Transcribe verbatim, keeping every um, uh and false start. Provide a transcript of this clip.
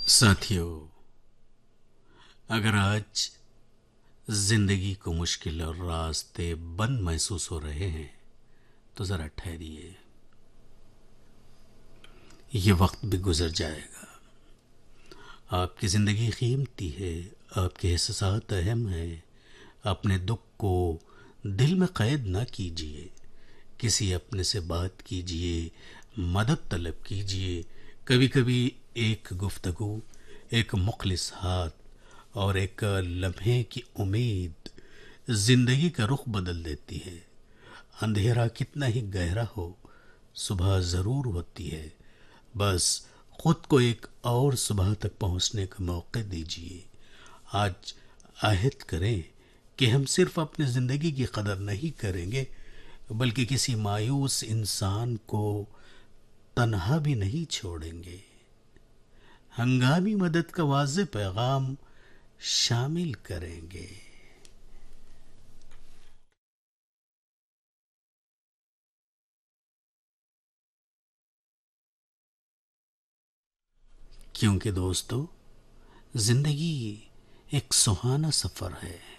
साथियों, अगर आज जिंदगी को मुश्किल और रास्ते बंद महसूस हो रहे हैं तो जरा ठहरिए। ये वक्त भी गुजर जाएगा। आपकी जिंदगी कीमती है, आपके एहसास अहम है। अपने दुख को दिल में कैद ना कीजिए। किसी अपने से बात कीजिए, मदद तलब कीजिए। कभी कभी एक गुफ्तगू, एक मुखलिस हाथ और एक लम्हे की उम्मीद जिंदगी का रुख बदल देती है। अंधेरा कितना ही गहरा हो, सुबह जरूर होती है। बस खुद को एक और सुबह तक पहुंचने का मौका दीजिए। आज आहद करें कि हम सिर्फ अपनी जिंदगी की कदर नहीं करेंगे, बल्कि किसी मायूस इंसान को तन्हा भी नहीं छोड़ेंगे। हंगामी मदद का वाज़ेह पैगाम शामिल करेंगे। क्योंकि दोस्तों, जिंदगी एक सुहाना सफर है।